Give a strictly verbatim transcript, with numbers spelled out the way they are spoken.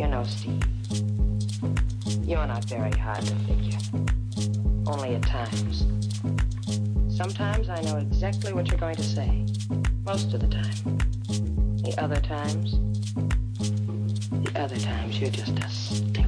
You know, Steve, you're not very hard to figure. Only at times. Sometimes I know exactly what you're going to say. Most of the time. The other times, the other times you're just a stink.